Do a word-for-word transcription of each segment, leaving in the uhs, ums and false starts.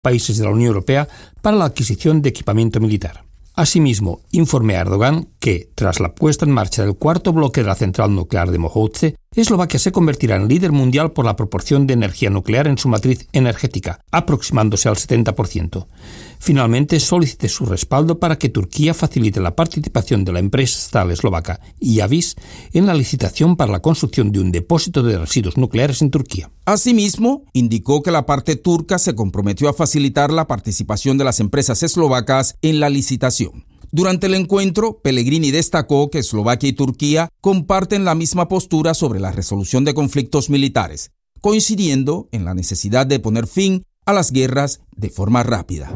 países de la Unión Europea para la adquisición de equipamiento militar. Asimismo, informé a Erdogan que, tras la puesta en marcha del cuarto bloque de la central nuclear de Mokhoutse, Eslovaquia se convertirá en líder mundial por la proporción de energía nuclear en su matriz energética, aproximándose al setenta por ciento. Finalmente, solicité su respaldo para que Turquía facilite la participación de la empresa estatal eslovaca Iavis en la licitación para la construcción de un depósito de residuos nucleares en Turquía. Asimismo, indicó que la parte turca se comprometió a facilitar la participación de las empresas eslovacas en la licitación. Durante el encuentro, Pellegrini destacó que Eslovaquia y Turquía comparten la misma postura sobre la resolución de conflictos militares, coincidiendo en la necesidad de poner fin a las guerras de forma rápida.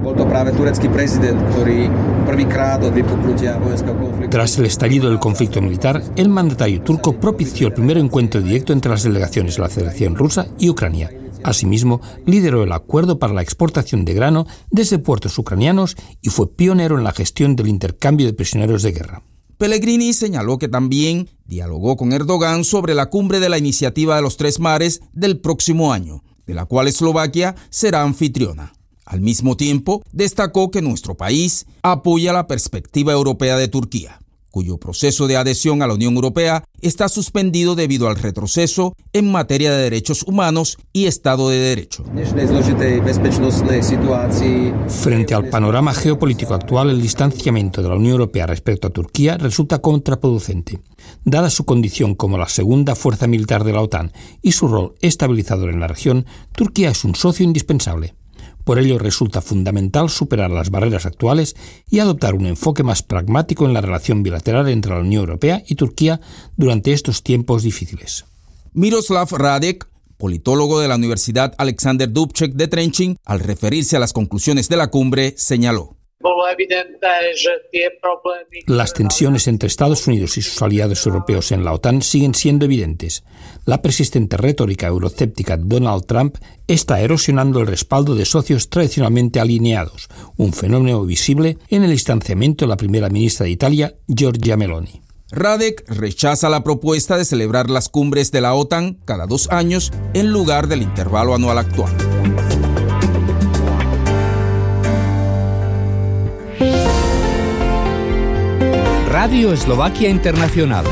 Tras el estallido del conflicto militar, el mandatario turco propició el primer encuentro directo entre las delegaciones de la Federación Rusa y Ucrania. Asimismo, lideró el acuerdo para la exportación de grano desde puertos ucranianos y fue pionero en la gestión del intercambio de prisioneros de guerra. Pellegrini señaló que también dialogó con Erdogan sobre la cumbre de la Iniciativa de los Tres Mares del próximo año, de la cual Eslovaquia será anfitriona. Al mismo tiempo, destacó que nuestro país apoya la perspectiva europea de Turquía, cuyo proceso de adhesión a la Unión Europea está suspendido debido al retroceso en materia de derechos humanos y Estado de Derecho. Frente al panorama geopolítico actual, el distanciamiento de la Unión Europea respecto a Turquía resulta contraproducente. Dada su condición como la segunda fuerza militar de la OTAN y su rol estabilizador en la región, Turquía es un socio indispensable. Por ello, resulta fundamental superar las barreras actuales y adoptar un enfoque más pragmático en la relación bilateral entre la Unión Europea y Turquía durante estos tiempos difíciles. Miroslav Radek, politólogo de la Universidad Alexander Dubček de Trenčín, al referirse a las conclusiones de la cumbre, señaló: las tensiones entre Estados Unidos y sus aliados europeos en la OTAN siguen siendo evidentes. La persistente retórica eurocéptica de Donald Trump está erosionando el respaldo de socios tradicionalmente alineados, un fenómeno visible en el distanciamiento de la primera ministra de Italia, Giorgia Meloni. Radek rechaza la propuesta de celebrar las cumbres de la OTAN cada dos años en lugar del intervalo anual actual. Radio Eslovaquia Internacional.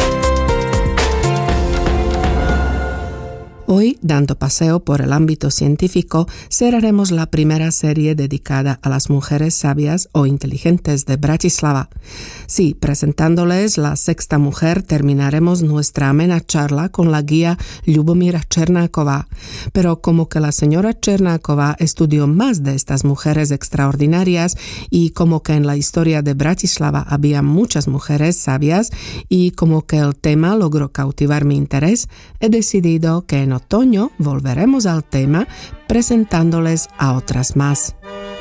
Hoy, dando paseo por el ámbito científico, cerraremos la primera serie dedicada a las mujeres sabias o inteligentes de Bratislava. Sí, presentándoles la sexta mujer, terminaremos nuestra amena charla con la guía Ljubomira Černáková. Pero como que la señora Černáková estudió más de estas mujeres extraordinarias y como que en la historia de Bratislava había muchas mujeres sabias y como que el tema logró cautivar mi interés, he decidido que en otoño volveremos al tema presentándoles a otras más.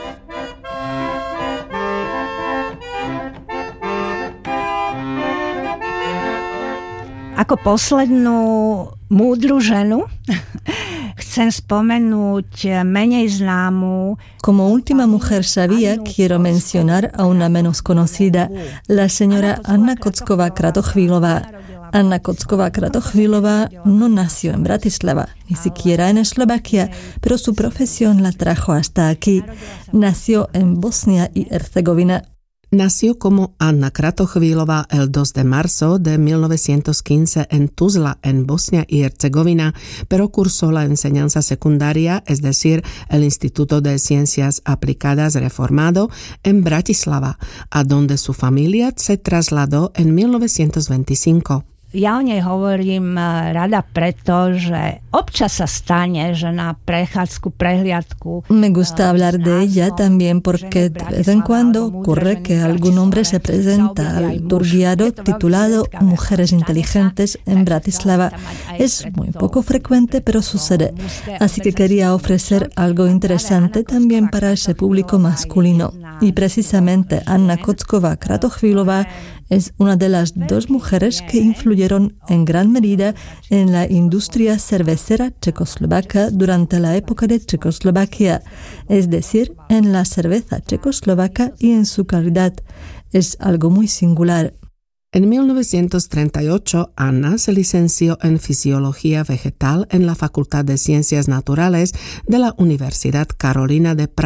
Ako poslednú múdru ženu chcem spomenúť menej známu. Como última mujer sabia, quiero mencionar a una menos conocida, la señora Anna Kocková-Kratochvílová. Anna Kocková-Kratochvílová no nació en Bratislava, ni siquiera en Eslovaquia, pero su profesión la trajo hasta aquí. Nació en Bosnia y Herzegovina. Nació como Anna Kratochvílová el dos de marzo de mil novecientos quince en Tuzla, en Bosnia y Herzegovina, pero cursó la enseñanza secundaria, es decir, el Instituto de Ciencias Aplicadas reformado, en Bratislava, a donde su familia se trasladó en mil novecientos veinticinco. Ja o nej hovorím rada preto, že občas sa stane, že na prechádzku, prehliadku. Me gusta hablar de ella también porque de vez en cuando ocurre que algún hombre se presenta al tour guiado titulado Mujeres Inteligentes en Bratislava. Es muy poco frecuente, pero sucede. Así que quería ofrecer algo interesante también para ese público masculino. Y precisamente Anna Kocková-Kratochvílová es una de las dos mujeres que influyeron en gran medida en la industria cervecera checoslovaca durante la época de Checoslovaquia, es decir, en la cerveza checoslovaca y en su calidad. Es algo muy singular. En mil novecientos treinta y ocho, Anna se licenció en Fisiología Vegetal en la Facultad de Ciencias Naturales de la Universidad Carolina de